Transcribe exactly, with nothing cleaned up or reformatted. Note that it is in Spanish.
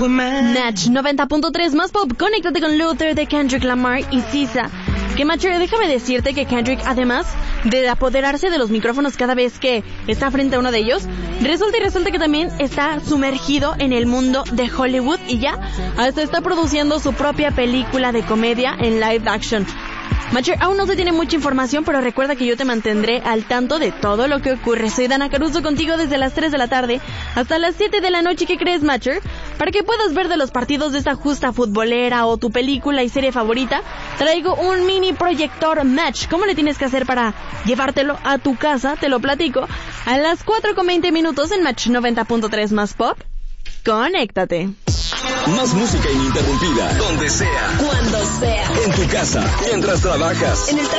Match noventa punto tres más pop. Conéctate con Luther de Kendrick Lamar y Sisa. Que Matcher, déjame decirte que Kendrick, además de apoderarse de los micrófonos cada vez que está frente a uno de ellos, resulta y resulta que también está sumergido en el mundo de Hollywood y ya hasta está produciendo su propia película de comedia en live action. Matcher, aún no se tiene mucha información, pero recuerda que yo te mantendré al tanto de todo lo que ocurre. Soy Dana Caruso contigo desde las tres de la tarde hasta las siete de la noche. ¿Qué crees, Matcher? Para que puedas ver de los partidos de esta justa futbolera o tu película y serie favorita, traigo un mini proyector Match. ¿Cómo le tienes que hacer para llevártelo a tu casa? Te lo platico. A las cuatro con veinte minutos en Match noventa punto tres más pop. Conéctate. Más música ininterrumpida, donde sea, cuando sea, en tu casa, mientras trabajas, en el